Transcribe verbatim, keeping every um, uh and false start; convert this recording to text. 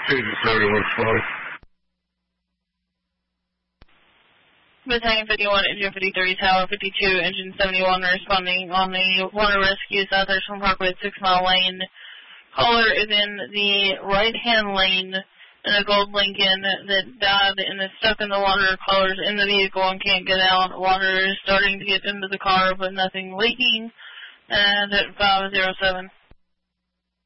Agent seventy-one spotted. Battalion fifty-one, Engine fifty-three, Tower fifty-two, Engine seventy-one responding on the water rescue South Richland Parkway, six mile lane. Caller is in the right-hand lane in a gold Lincoln that died and is stuck in the water. Caller's in the vehicle and can't get out. Water is starting to get into the car, but nothing leaking. And at five oh seven.